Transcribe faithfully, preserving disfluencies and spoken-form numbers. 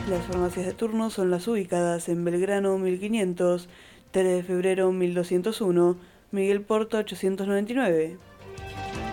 Las farmacias de turno son las ubicadas en Belgrano mil quinientos, tres de febrero mil doscientos uno, Miguel Porto ochocientos noventa y nueve.